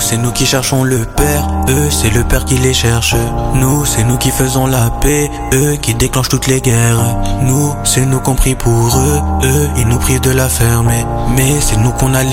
c'est nous qui cherchons le père. Eux, c'est le père qui les cherche. Nous, c'est nous qui faisons la paix. Eux, qui déclenchent toutes les guerres. Nous, c'est nous qu'on prie pour eux. Eux, ils nous privent de la fermer. Mais c'est nous qu'on a